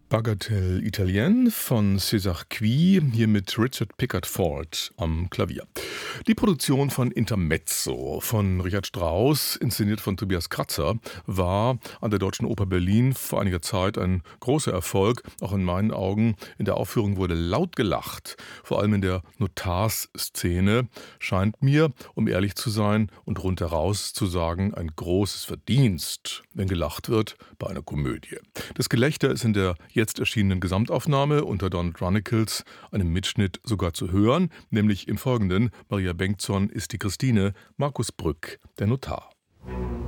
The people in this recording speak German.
Bagatelle Italienne von César Cui, hier mit Richard Pickard Ford am Klavier. Die Produktion von Intermezzo von Richard Strauss, inszeniert von Tobias Kratzer, war an der Deutschen Oper Berlin vor einiger Zeit ein großer Erfolg, auch in meinen Augen. In der Aufführung wurde laut gelacht, vor allem in der Notarsszene. Scheint mir, um ehrlich zu sein und rundheraus zu sagen, ein großes Verdienst, wenn gelacht wird bei einer Komödie. Das Gelächter ist in der jetzt erschienenen Gesamtaufnahme unter Don Chronicles, einem Mitschnitt sogar zu hören, nämlich im Folgenden: Maria Bengtsson ist die Christine, Markus Brück der Notar.